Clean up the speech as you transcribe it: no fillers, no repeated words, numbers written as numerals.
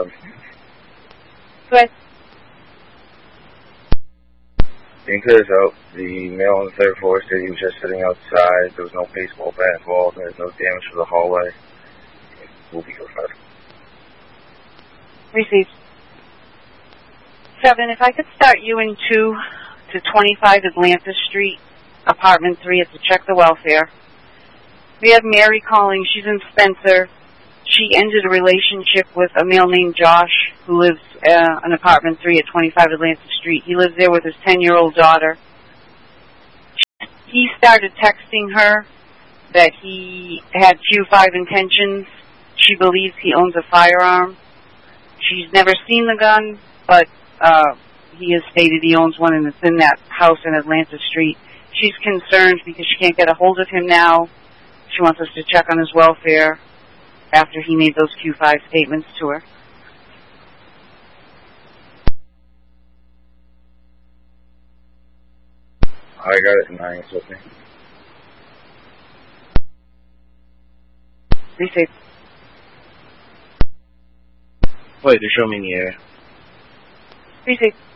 Good. Being clear as out, the male on the third floor said he was just sitting outside. There was no baseball bat involved. There was no damage to the hallway. We'll be good. Received. 7, if I could start you in 2 to 25 Atlanta Street, apartment 3, to check the welfare. We have Mary calling. She's in Spencer. She ended a relationship with a male named Josh who lives in apartment 3 at 25 Atlanta Street. He lives there with his 10-year-old daughter. He started texting her that he had Q5 intentions. She believes he owns a firearm. She's never seen the gun, but he has stated he owns one and it's in that house in Atlanta Street. She's concerned because she can't get a hold of him now. She wants us to check on his welfare after he made those Q5 statements to her. I got it. 9 is with me. Received. Wait, they show me in the air. Received.